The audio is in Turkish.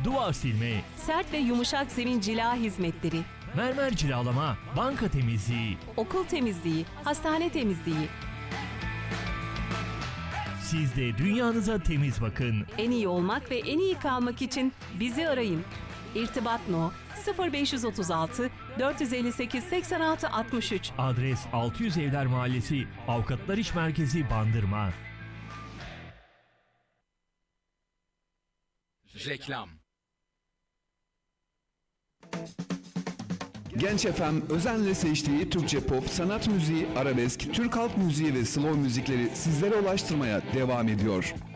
duvar silme, sert ve yumuşak zemin cila hizmetleri, mermer cilalama, banka temizliği. okul temizliği, hastane temizliği. Siz de dünyanıza temiz bakın. En iyi olmak ve en iyi kalmak için bizi arayın. İrtibat No 0536 458 86 63. Adres 600 Evler Mahallesi, Avukatlar İş Merkezi, Bandırma. Reklam. Genç FM özenle seçtiği Türkçe pop, sanat müziği, arabesk, Türk halk müziği ve slow müzikleri sizlere ulaştırmaya devam ediyor.